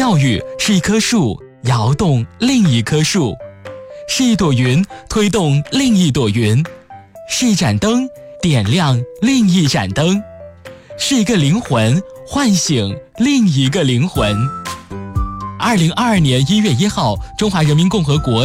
教育是一棵树摇动另一棵树，是一朵云推动另一朵云，是一盏灯点亮另一盏灯，是一个灵魂唤醒另一个灵魂。2022年1月1号，中华人民共和国